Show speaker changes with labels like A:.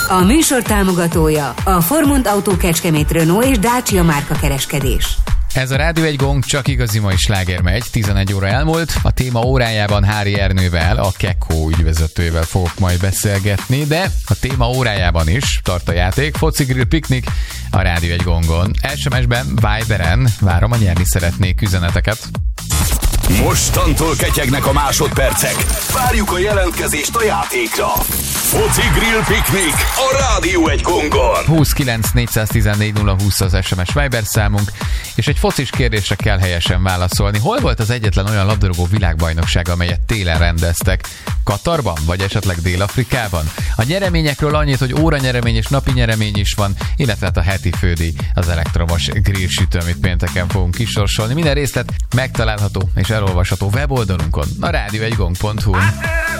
A: A műsor támogatója a Formund Autó Kecskemét Renault és Dacia márka kereskedés.
B: Ez a Rádió egy gong, csak igazi mai sláger megy, 11 óra elmúlt. A téma órájában Hári Ernővel, a Kekko ügyvezetőjével fogok majd beszélgetni, de a téma órájában is tart a játék, foci grill piknik a Rádió egy gongon. SMS-ben, Viberen várom a nyerni szeretnék üzeneteket.
C: Mostantól ketyegnek a másodpercek. Várjuk a jelentkezést a játékra. Foci grill piknik a Rádió egy gongon.
B: 29 414 020 az SMS Viber számunk, és egy focis kérdésre kell helyesen válaszolni. Hol volt az egyetlen olyan labdarúgó világbajnokság, amelyet télen rendeztek? Katarban, vagy esetleg Dél-Afrikában? A nyereményekről annyit, hogy óranyeremény és napi nyeremény is van, illetve hát a heti fődíj, az elektromos grillsütő, amit pénteken fogunk kisorsolni. Minden részlet megtalálható és elolvasható weboldalunkon, a radio1gong.hu-n.